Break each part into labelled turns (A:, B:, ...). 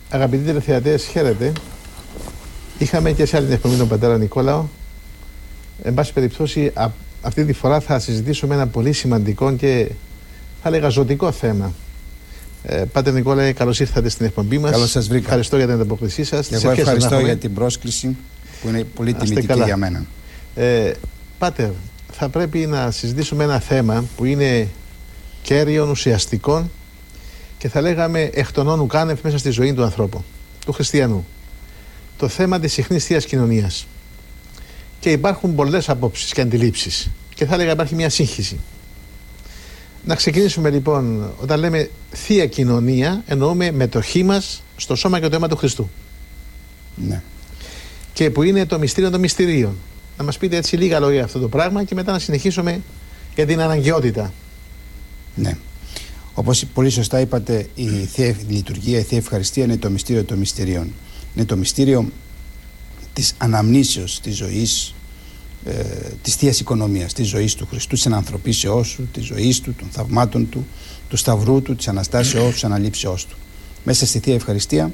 A: Αγαπητοί τηλεθεατές, χαίρετε. Είχαμε και σε άλλη εκπομπή τον πατέρα Νικόλαο. Εν πάση περιπτώσει, αυτή τη φορά θα συζητήσουμε ένα πολύ σημαντικό και θα έλεγα ζωτικό θέμα. Πάτερ Νικόλαε, καλώς ήρθατε στην εκπομπή μας.
B: Καλώς σας βρήκα.
A: Ευχαριστώ για την ανταπόκρισή σας.
B: Και εγώ ευχαριστώ για την πρόσκληση που είναι πολύ τιμητική για μένα.
A: Πάτερ, θα πρέπει να συζητήσουμε ένα θέμα που είναι κέριον, ουσιαστικό και θα λέγαμε εκ των όνου κάνευ μέσα στη ζωή του ανθρώπου, του χριστιανού. Το θέμα της συχνής θείας κοινωνίας. Και υπάρχουν πολλές απόψεις και αντιλήψεις. Και θα έλεγα υπάρχει μια σύγχυση. Να ξεκινήσουμε λοιπόν, όταν λέμε θεία κοινωνία, εννοούμε μετοχή μας στο σώμα και το αίμα του Χριστού.
B: Ναι.
A: Και που είναι το μυστήριο των μυστηρίων. Να μας πείτε έτσι λίγα λόγια για αυτό το πράγμα και μετά να συνεχίσουμε για την αναγκαιότητα.
B: Ναι. Όπως πολύ σωστά είπατε, η Θεία Λειτουργία, η Θεία Ευχαριστία είναι το μυστήριο των μυστηρίων. Είναι το μυστήριο της αναμνήσεως της ζωής, της Θείας Οικονομίας, της ζωής του Χριστού, της ανθρωπίσεώς του, της ζωής του, των θαυμάτων του, του σταυρού του, της Αναστάσεώς, της αναλήψεώς του. Μέσα στη Θεία Ευχαριστία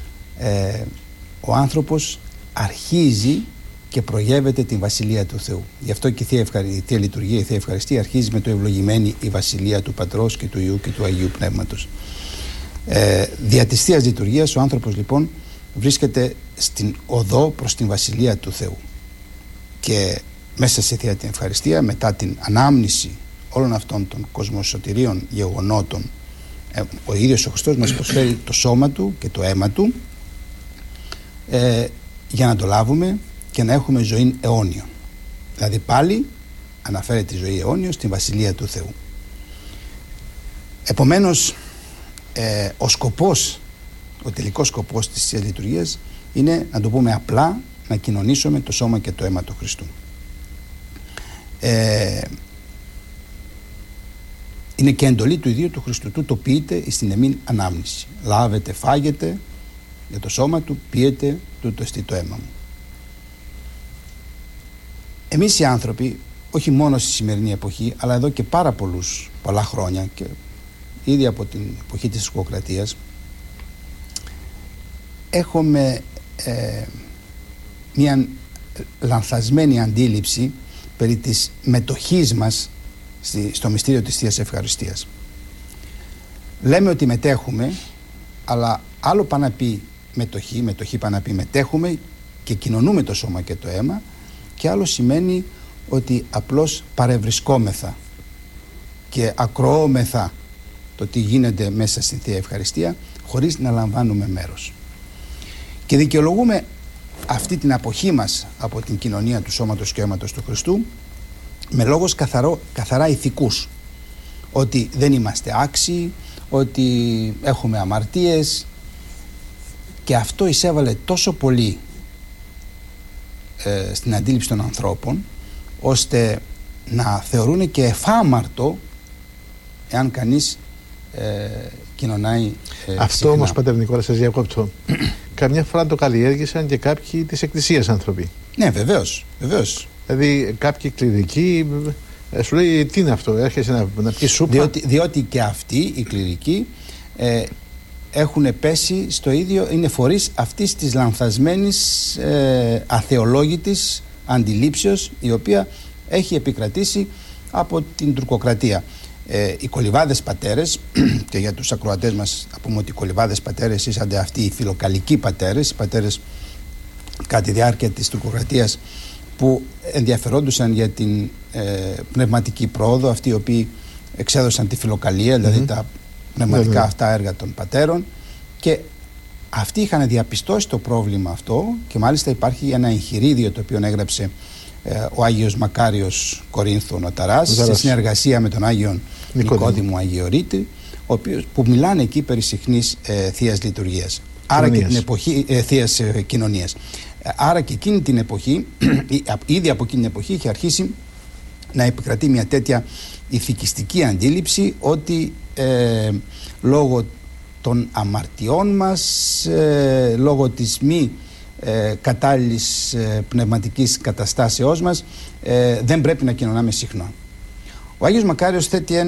B: ο άνθρωπος αρχίζει και προγεύεται την Βασιλεία του Θεού. Γι' αυτό και η Θεία Λειτουργία, η Θεία Ευχαριστία αρχίζει με το ευλογημένη η Βασιλεία του Πατρός και του Υιού και του Αγίου Πνεύματος. Δια της Θείας Λειτουργίας ο άνθρωπος λοιπόν βρίσκεται στην οδό προς την Βασιλεία του Θεού. Και μέσα στη Θεία την Ευχαριστία, μετά την ανάμνηση όλων αυτών των κοσμοσωτηρίων γεγονότων, ο ίδιος ο Χριστός μας προσφέρει το σώμα του και το αίμα του για να το λάβουμε και να έχουμε ζωή αιώνιο. Δηλαδή πάλι αναφέρει τη ζωή αιώνιο στην Βασιλεία του Θεού. Επομένως ο τελικός σκοπός της Θείας Λειτουργίας είναι, να το πούμε απλά, να κοινωνήσουμε το σώμα και το αίμα του Χριστού. Είναι και εντολή του ιδίου του Χριστού, του το πείτε στην εμήν ανάμνηση. Λάβετε, φάγετε για το σώμα του, πίετε, τούτο εστί το αίμα μου. Εμείς οι άνθρωποι, όχι μόνο στη σημερινή εποχή, αλλά εδώ και πολλά χρόνια και ήδη από την εποχή της Σοκοκρατίας, έχουμε μια λανθασμένη αντίληψη περί της μετοχής μας στο μυστήριο της Θείας Ευχαριστίας. Λέμε ότι μετέχουμε, αλλά άλλο πάει να πει μετοχή πάει να πει μετέχουμε και κοινωνούμε το σώμα και το αίμα, και άλλο σημαίνει ότι απλώς παρευρισκόμεθα και ακροώμεθα το τι γίνεται μέσα στην Θεία Ευχαριστία χωρίς να λαμβάνουμε μέρος. Και δικαιολογούμε αυτή την αποχή μας από την κοινωνία του σώματος και αίματος του Χριστού με λόγους καθαρά ηθικούς, ότι δεν είμαστε άξιοι, ότι έχουμε αμαρτίες, και αυτό εισέβαλε τόσο πολύ στην αντίληψη των ανθρώπων, ώστε να θεωρούν και εφάμαρτο εάν κανείς κοινωνάει
A: αυτό όμως, Πατέρ Νικόλα, σας διακόπτω. Καμιά φορά το καλλιέργησαν και κάποιοι της Εκκλησίας άνθρωποι.
B: Ναι, βεβαίως.
A: Δηλαδή κάποιοι κληρικοί σου λέει τι είναι αυτό, έρχεσαι να πιεις σούπα.
B: Διότι και αυτοί οι κληρικοί έχουν πέσει στο ίδιο, είναι φορείς αυτής της λανθασμένης αθεολόγητης αντιλήψεως, η οποία έχει επικρατήσει από την τουρκοκρατία. Οι κολιβάδες πατέρες, και για τους ακροατές μας να πούμε ότι οι κολιβάδες πατέρες ήσανται αυτοί οι φιλοκαλικοί πατέρες, οι πατέρες κατά τη διάρκεια της τουρκοκρατίας που ενδιαφερόντουσαν για την πνευματική πρόοδο, αυτοί οι οποίοι εξέδωσαν τη φιλοκαλία, δηλαδή τα πνευματικά αυτά έργα των πατέρων, και αυτοί είχαν διαπιστώσει το πρόβλημα αυτό, και μάλιστα υπάρχει ένα εγχειρίδιο το οποίο έγραψε ο Άγιος Μακάριος Κορίνθου Νοταράς σε συνεργασία με τον Άγιον Νικόδημο Αγιορείτη, που μιλάνε εκεί περί συχνής Θείας Λειτουργίας, άρα και την εποχή Θείας Κοινωνίας. Άρα και εκείνη την εποχή, ήδη από εκείνη την εποχή, είχε αρχίσει να επικρατεί μια τέτοια ηθικιστική αντίληψη ότι λόγω των αμαρτιών μας, λόγω της μη κατάλληλης πνευματικής καταστάσεώς μας, δεν πρέπει να κοινωνάμε συχνά. Ο Άγιος Μακάριος θέτει